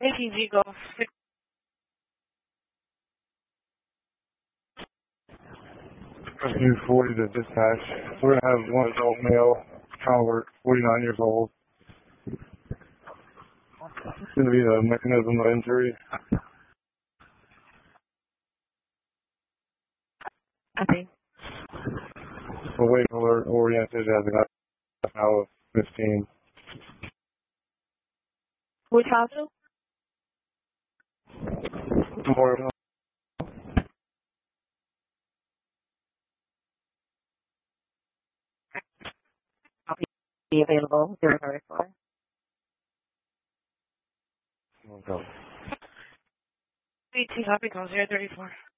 ATG Golf. Rescue 40 to dispatch. We're going to have one adult male, convert, 49 years old. It's going to be the mechanism of injury. Okay. Awake alert oriented as an hour of 15. Which hospital? Memorial. I'll be available 034. Okay. BT copy call 034.